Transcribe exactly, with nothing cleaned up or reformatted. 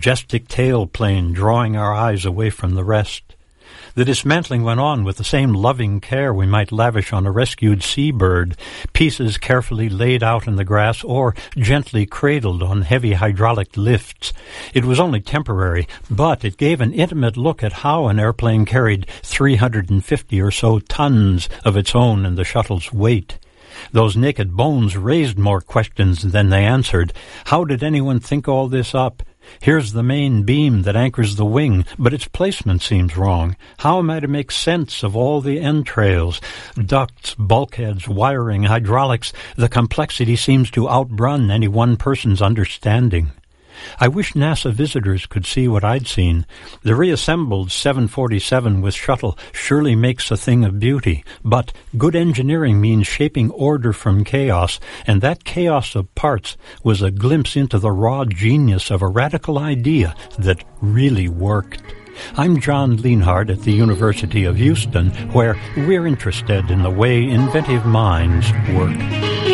majestic tailplane drawing our eyes away from the rest. The dismantling went on with the same loving care we might lavish on a rescued seabird, pieces carefully laid out in the grass or gently cradled on heavy hydraulic lifts. It was only temporary, but it gave an intimate look at how an airplane carried three hundred fifty or so tons of its own in the shuttle's weight. Those naked bones raised more questions than they answered. How did anyone think all this up? Here's the main beam that anchors the wing, but its placement seems wrong. How am I to make sense of all the entrails? Ducts, bulkheads, wiring, hydraulics. The complexity seems to outrun any one person's understanding. I wish NASA visitors could see what I'd seen. The reassembled seven forty-seven with shuttle surely makes a thing of beauty, but good engineering means shaping order from chaos, and that chaos of parts was a glimpse into the raw genius of a radical idea that really worked. I'm John Lienhard at the University of Houston, where we're interested in the way inventive minds work.